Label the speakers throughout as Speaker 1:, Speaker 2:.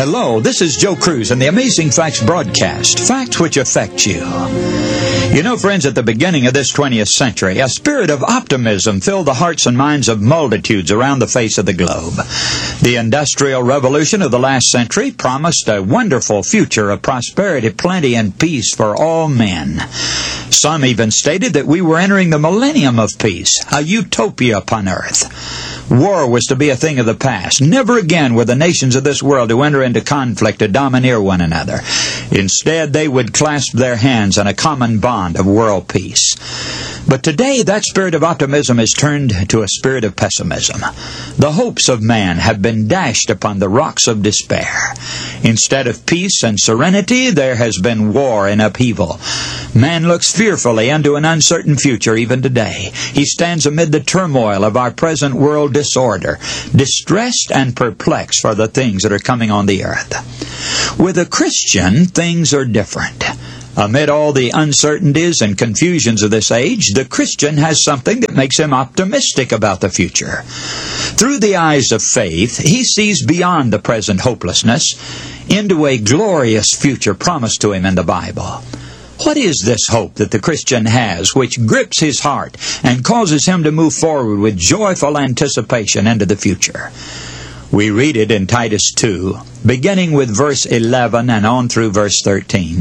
Speaker 1: Hello, this is Joe Cruz and the Amazing Facts broadcast, facts which affect you. You know, friends, at the beginning of this 20th century, a spirit of optimism filled the hearts and minds of multitudes around the face of the globe. The Industrial Revolution of the last century promised a wonderful future of prosperity, plenty, and peace for all men. Some even stated that we were entering the millennium of peace, a utopia upon earth. War was to be a thing of the past. Never again were the nations of this world to enter into conflict to domineer one another. Instead, they would clasp their hands in a common bond of world peace. But today, that spirit of optimism has turned to a spirit of pessimism. The hopes of man have been dashed upon the rocks of despair. Instead of peace and serenity, there has been war and upheaval. Man looks fearfully into an uncertain future even today. He stands amid the turmoil of our present world disorder, distressed and perplexed for the things that are coming on the earth. With a Christian, things are different. Amid all the uncertainties and confusions of this age, the Christian has something that makes him optimistic about the future. Through the eyes of faith, he sees beyond the present hopelessness into a glorious future promised to him in the Bible. What is this hope that the Christian has which grips his heart and causes him to move forward with joyful anticipation into the future? We read it in Titus 2, beginning with verse 11 and on through verse 13.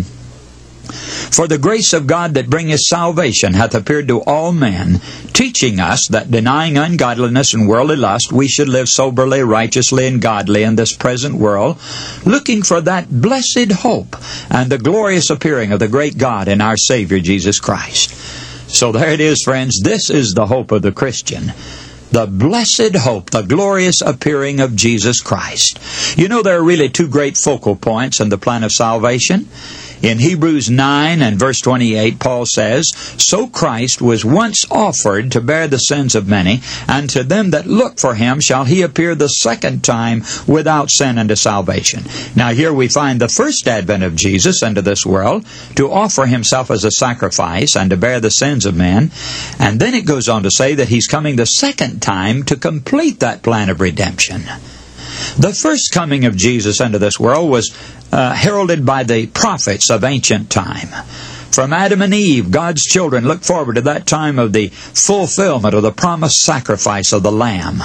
Speaker 1: For the grace of God that bringeth salvation hath appeared to all men, teaching us that denying ungodliness and worldly lust, we should live soberly, righteously, and godly in this present world, looking for that blessed hope and the glorious appearing of the great God and our Savior Jesus Christ. So there it is, friends. This is the hope of the Christian. The blessed hope, the glorious appearing of Jesus Christ. You know, there are really two great focal points in the plan of salvation. In Hebrews 9 and verse 28, Paul says, So Christ was once offered to bear the sins of many, and to them that look for him shall he appear the second time without sin unto salvation. Now here we find the first advent of Jesus into this world, to offer himself as a sacrifice and to bear the sins of men. And then it goes on to say that he's coming the second time to complete that plan of redemption. The first coming of Jesus into this world was heralded by the prophets of ancient time. From Adam and Eve, God's children looked forward to that time of the fulfillment of the promised sacrifice of the Lamb.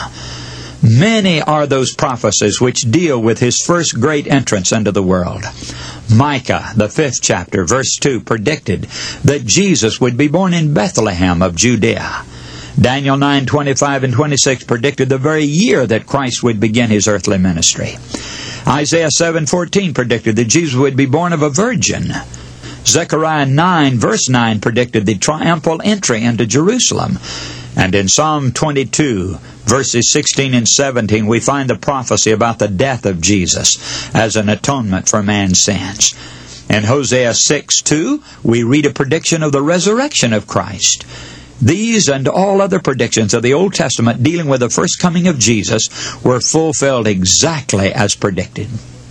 Speaker 1: Many are those prophecies which deal with his first great entrance into the world. Micah, the 5th chapter, verse 2, predicted that Jesus would be born in Bethlehem of Judea. Daniel 9:25 and 26 predicted the very year that Christ would begin his earthly ministry. Isaiah 7:14 predicted that Jesus would be born of a virgin. Zechariah 9 verse 9 predicted the triumphal entry into Jerusalem. And in Psalm 22 verses 16 and 17 we find the prophecy about the death of Jesus as an atonement for man's sins. In Hosea 6:2 we read a prediction of the resurrection of Christ. These and all other predictions of the Old Testament dealing with the first coming of Jesus were fulfilled exactly as predicted.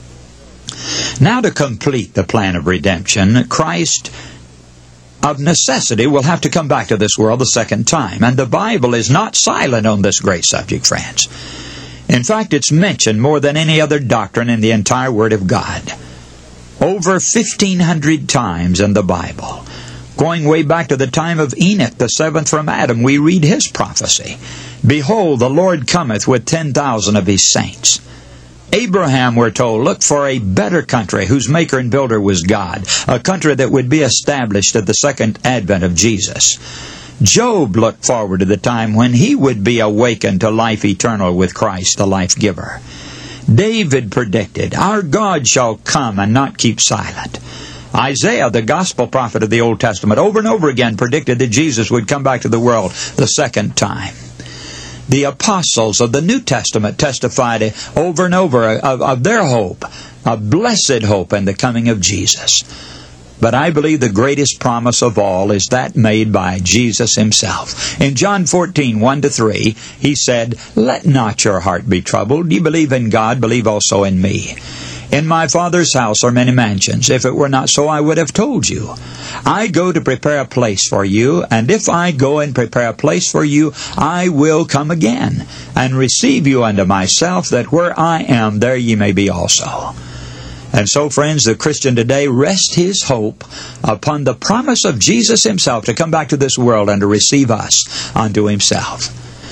Speaker 1: Now, to complete the plan of redemption, Christ of necessity will have to come back to this world the second time. And the Bible is not silent on this great subject, friends. In fact, it's mentioned more than any other doctrine in the entire Word of God. Over 1,500 times in the Bible. Going way back to the time of Enoch, the seventh from Adam, we read his prophecy. Behold, the Lord cometh with 10,000 of his saints. Abraham, we're told, looked for a better country whose maker and builder was God, a country that would be established at the second advent of Jesus. Job looked forward to the time when he would be awakened to life eternal with Christ, the life giver. David predicted, Our God shall come and not keep silent. Isaiah, the gospel prophet of the Old Testament, over and over again predicted that Jesus would come back to the world the second time. The apostles of the New Testament testified over and over of their hope, a blessed hope in the coming of Jesus. But I believe the greatest promise of all is that made by Jesus himself. In John 14:1-3, he said, Let not your heart be troubled. Ye believe in God, believe also in me. In my Father's house are many mansions. If it were not so, I would have told you. I go to prepare a place for you, and if I go and prepare a place for you, I will come again, and receive you unto myself, that where I am, there ye may be also. And so, friends, the Christian today rests his hope upon the promise of Jesus himself to come back to this world and to receive us unto himself.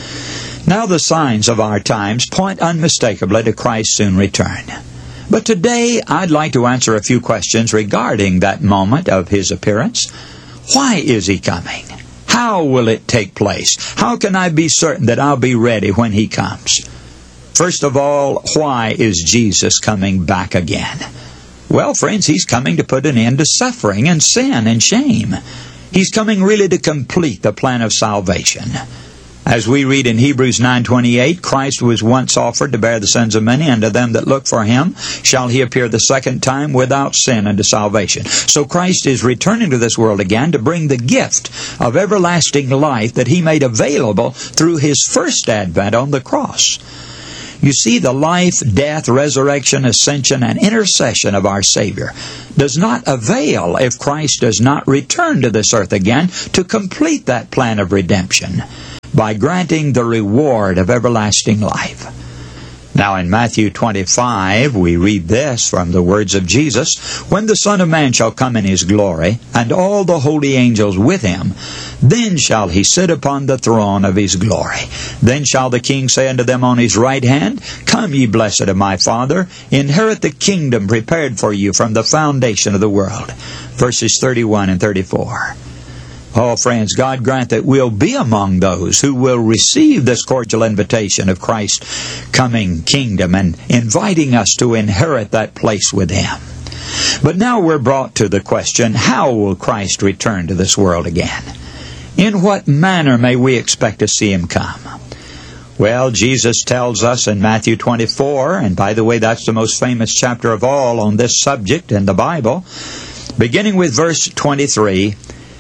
Speaker 1: Now the signs of our times point unmistakably to Christ's soon return. But today I'd like to answer a few questions regarding that moment of his appearance. Why is he coming? How will it take place? How can I be certain that I'll be ready when he comes? First of all, why is Jesus coming back again? Well, friends, he's coming to put an end to suffering and sin and shame. He's coming really to complete the plan of salvation. As we read in Hebrews 9:28, Christ was once offered to bear the sins of many, and to them that look for him shall he appear the second time without sin unto salvation. So Christ is returning to this world again to bring the gift of everlasting life that he made available through his first advent on the cross. You see, the life, death, resurrection, ascension, and intercession of our Savior does not avail if Christ does not return to this earth again to complete that plan of redemption by granting the reward of everlasting life. Now in Matthew 25, we read this from the words of Jesus, "When the Son of Man shall come in his glory, and all the holy angels with him, then shall he sit upon the throne of his glory. Then shall the King say unto them on his right hand, Come, ye blessed of my Father, inherit the kingdom prepared for you from the foundation of the world." Verses 31 and 34. Oh, friends, God grant that we'll be among those who will receive this cordial invitation of Christ's coming kingdom and inviting us to inherit that place with him. But now we're brought to the question, how will Christ return to this world again? In what manner may we expect to see him come? Well, Jesus tells us in Matthew 24, and by the way, that's the most famous chapter of all on this subject in the Bible, beginning with verse 23,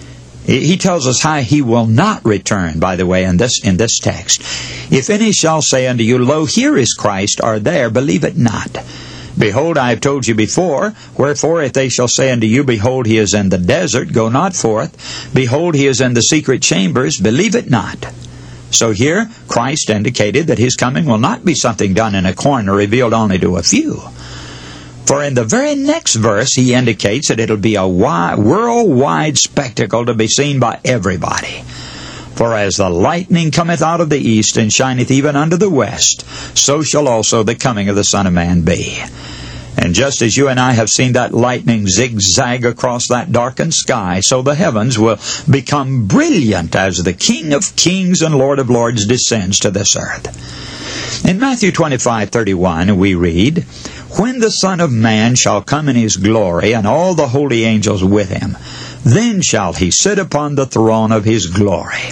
Speaker 1: he tells us how he will not return, by the way, in this text. "If any shall say unto you, Lo, here is Christ, or there, believe it not. Behold, I have told you before. Wherefore, if they shall say unto you, Behold, he is in the desert, go not forth. Behold, he is in the secret chambers, believe it not." So here, Christ indicated that his coming will not be something done in a corner, revealed only to a few. For in the very next verse, he indicates that it'll be a worldwide spectacle to be seen by everybody. "For as the lightning cometh out of the east, and shineth even unto the west, so shall also the coming of the Son of Man be." And just as you and I have seen that lightning zigzag across that darkened sky, so the heavens will become brilliant as the King of Kings and Lord of Lords descends to this earth. In Matthew 25:31 we read, "When the Son of Man shall come in his glory, and all the holy angels with him, then shall he sit upon the throne of his glory."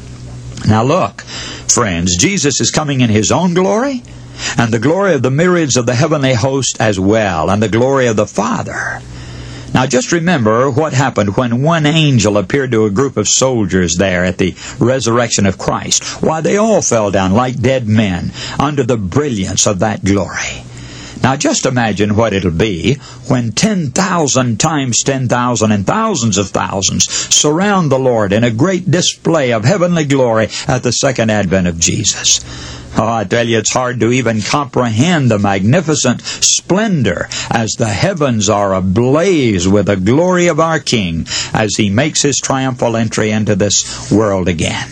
Speaker 1: Now look, friends, Jesus is coming in his own glory, and the glory of the myriads of the heavenly host as well, and the glory of the Father. Now just remember what happened when one angel appeared to a group of soldiers there at the resurrection of Christ. Why, they all fell down like dead men under the brilliance of that glory. Now just imagine what it'll be when 10,000 times 10,000 and thousands of thousands surround the Lord in a great display of heavenly glory at the second advent of Jesus. Oh, I tell you, it's hard to even comprehend the magnificent splendor as the heavens are ablaze with the glory of our King as he makes his triumphal entry into this world again.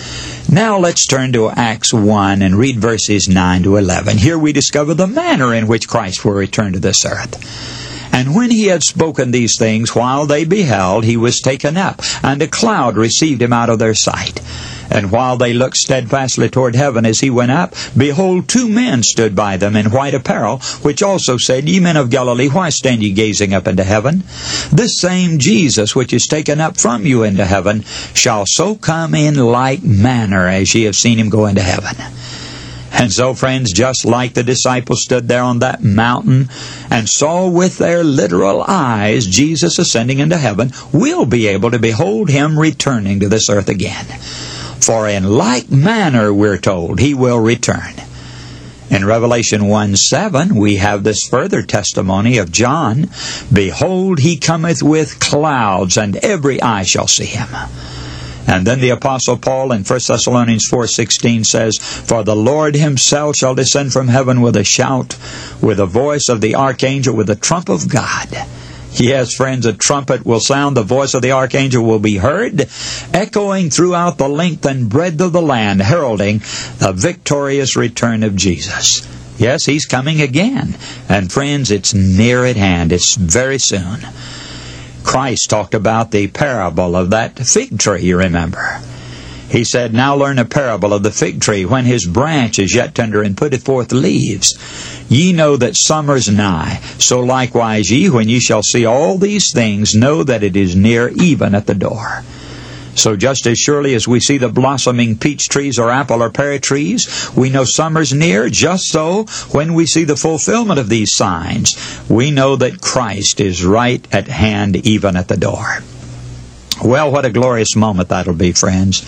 Speaker 1: Now let's turn to Acts 1 and read verses 9 to 11. Here we discover the manner in which Christ will return to this earth. "And when he had spoken these things, while they beheld, he was taken up, and a cloud received him out of their sight. And while they looked steadfastly toward heaven as he went up, behold, 2 men stood by them in white apparel, which also said, Ye men of Galilee, why stand ye gazing up into heaven? This same Jesus, which is taken up from you into heaven, shall so come in like manner as ye have seen him go into heaven." And so, friends, just like the disciples stood there on that mountain and saw with their literal eyes Jesus ascending into heaven, we'll be able to behold him returning to this earth again. For in like manner, we're told, he will return. In Revelation 1:7, we have this further testimony of John. "Behold, he cometh with clouds, and every eye shall see him." And then the Apostle Paul in 1 Thessalonians 4:16 says, "For the Lord himself shall descend from heaven with a shout, with the voice of the archangel, with the trump of God." Yes, friends, a trumpet will sound, the voice of the archangel will be heard, echoing throughout the length and breadth of the land, heralding the victorious return of Jesus. Yes, he's coming again. And friends, it's near at hand. It's very soon. Christ talked about the parable of that fig tree, you remember. He said, "Now learn a parable of the fig tree. When his branch is yet tender and putteth forth leaves, ye know that summer is nigh. So likewise ye, when ye shall see all these things, know that it is near, even at the door." So just as surely as we see the blossoming peach trees or apple or pear trees, we know summer's near. Just so, when we see the fulfillment of these signs, we know that Christ is right at hand, even at the door. Well, what a glorious moment that'll be, friends.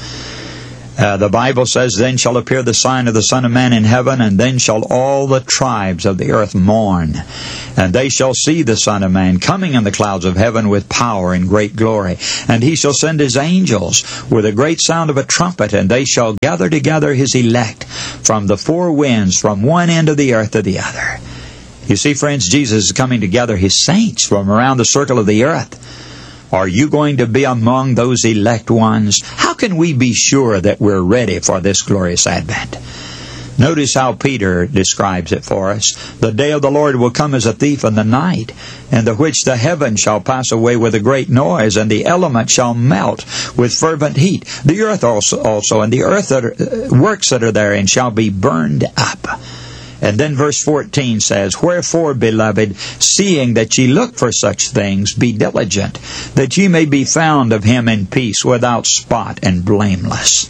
Speaker 1: The Bible says, "Then shall appear the sign of the Son of Man in heaven, and then shall all the tribes of the earth mourn. And they shall see the Son of Man coming in the clouds of heaven with power and great glory. And he shall send his angels with a great sound of a trumpet, and they shall gather together his elect from the four winds, from one end of the earth to the other." You see, friends, Jesus is coming to gather his saints from around the circle of the earth. Are you going to be among those elect ones? How can we be sure that we're ready for this glorious advent? Notice how Peter describes it for us. "The day of the Lord will come as a thief in the night, in the which the heavens shall pass away with a great noise, and the elements shall melt with fervent heat. The earth also and the earth works that are therein shall be burned up." And then verse 14 says, "Wherefore, beloved, seeing that ye look for such things, be diligent, that ye may be found of him in peace, without spot and blameless."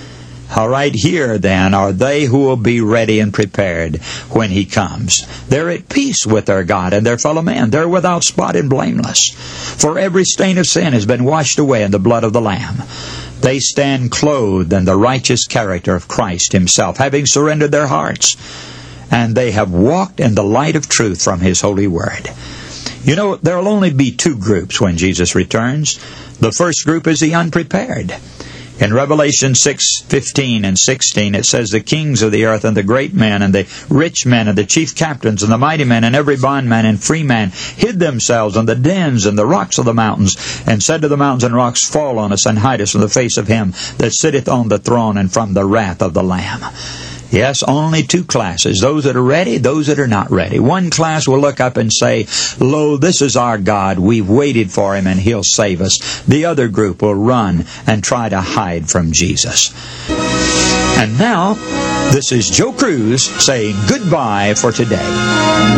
Speaker 1: All right, here then are they who will be ready and prepared when he comes. They're at peace with their God and their fellow man. They're without spot and blameless. For every stain of sin has been washed away in the blood of the Lamb. They stand clothed in the righteous character of Christ himself, having surrendered their hearts. And they have walked in the light of truth from his holy word. You know, there will only be two groups when Jesus returns. The first group is the unprepared. In Revelation 6:15 and 16, it says, "The kings of the earth and the great men and the rich men and the chief captains and the mighty men and every bondman and free man hid themselves in the dens and the rocks of the mountains, and said to the mountains and rocks, Fall on us and hide us from the face of him that sitteth on the throne and from the wrath of the Lamb." Yes, only two classes, those that are ready, those that are not ready. One class will look up and say, "Lo, this is our God. We've waited for him and he'll save us." The other group will run and try to hide from Jesus. And now, this is Joe Cruz saying goodbye for today.